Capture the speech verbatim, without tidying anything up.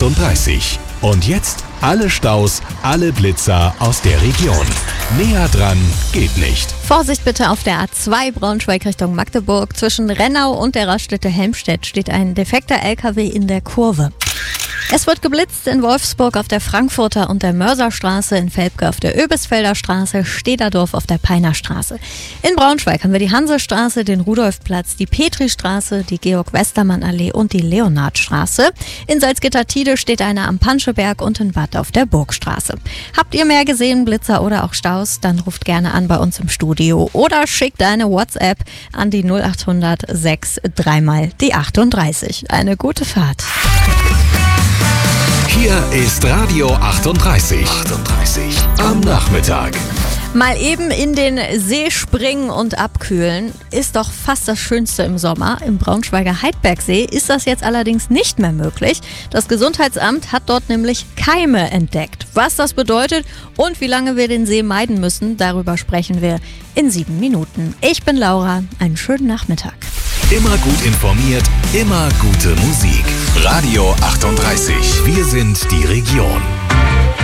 achtunddreißig. Und jetzt alle Staus, alle Blitzer aus der Region. Näher dran geht nicht. Vorsicht bitte auf der A zwei Braunschweig Richtung Magdeburg. Zwischen Rennau und der Raststätte Helmstedt steht ein defekter L K W in der Kurve. Es wird geblitzt in Wolfsburg auf der Frankfurter und der Mörserstraße, in Velpke auf der Öbisfelder Straße, Stederdorf auf der Peiner Straße. In Braunschweig haben wir die Hansestraße, den Rudolfplatz, die Petristraße, die Georg-Westermann-Allee und die Leonhardstraße. In Salzgitter-Tiede steht einer am Panscheberg und in Watt auf der Burgstraße. Habt ihr mehr gesehen, Blitzer oder auch Staus? Dann ruft gerne an bei uns im Studio oder schickt eine WhatsApp an die null acht hundert sechs dreimal die achtunddreißig. Eine gute Fahrt. Hier ist Radio achtunddreißig. achtunddreißig am Nachmittag. Mal eben in den See springen und abkühlen ist doch fast das Schönste im Sommer. Im Braunschweiger Heidbergsee ist das jetzt allerdings nicht mehr möglich. Das Gesundheitsamt hat dort nämlich Keime entdeckt. Was das bedeutet und wie lange wir den See meiden müssen, darüber sprechen wir in sieben Minuten. Ich bin Laura, einen schönen Nachmittag. Immer gut informiert, immer gute Musik. Radio achtunddreißig. Wir sind die Region.